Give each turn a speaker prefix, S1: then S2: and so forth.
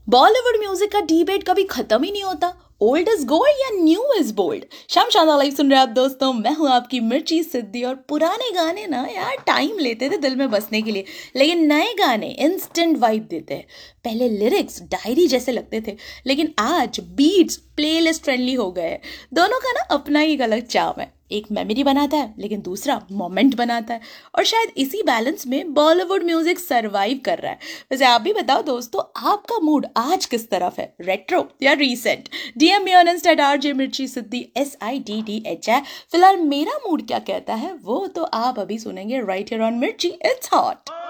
S1: Bollywood music का debate कभी खत्म ही नहीं होता। ओल्ड इज गोल्ड या न्यू इज बोल्ड। शाम शानदार लाइव सुन रहे हैं आप दोस्तों, मैं हूं आपकी मिर्ची सिद्धि। और पुराने गाने ना यार टाइम लेते थे दिल में बसने के लिए, लेकिन नए गाने इंस्टेंट वाइब देते हैं। पहले लिरिक्स डायरी जैसे लगते थे, लेकिन आज बीट्स प्लेलिस्ट फ्रेंडली हो गए हैं। दोनों का ना अपना ही एक अलग चार्म है। एक मेमोरी बनाता है, लेकिन दूसरा मोमेंट बनाता है। और शायद इसी बैलेंस में बॉलीवुड म्यूजिक सरवाइव कर रहा है। वैसे आप भी बताओ दोस्तों, आपका मूड आज किस तरफ है, रेट्रो या recent? DM me on Insta RJ मिर्ची सिद्धि SIDDHI। फिलहाल मेरा मूड क्या कहता है वो तो आप अभी सुनेंगे राइट हियर ऑन मिर्ची इट्स हॉट।